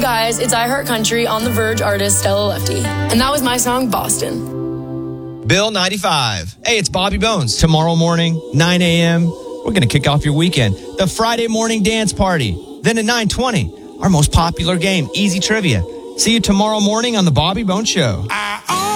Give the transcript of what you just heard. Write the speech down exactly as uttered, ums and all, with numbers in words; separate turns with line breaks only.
guys, it's I Heart Country on the Verge artist Stella Lefty. And that was my song, Boston.
Bill ninety-five. Hey, it's Bobby Bones. Tomorrow morning, nine a.m., we're going to kick off your weekend. The Friday morning dance party. Then at nine twenty, our most popular game, Easy Trivia. See you tomorrow morning on the Bobby Bones Show.